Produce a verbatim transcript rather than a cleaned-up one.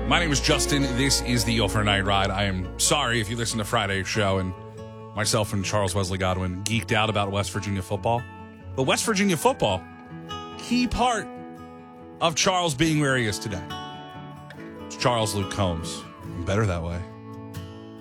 My name is Justin. This is the Overnight Ride. I am sorry if you listen to Friday's show and myself and Charles Wesley Godwin geeked out about West Virginia football. But West Virginia football, key part of Charles being where he is today. It's Charles Luke Combs. Better that way.